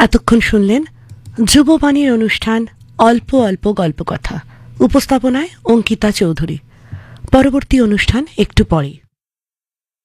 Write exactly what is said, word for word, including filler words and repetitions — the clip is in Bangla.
এতক্ষণ শুনলেন যুববাণীর অনুষ্ঠান অল্প অল্প গল্পকথা। উপস্থাপনায় অঙ্কিতা চৌধুরী। পরবর্তী অনুষ্ঠান একটু পরেই।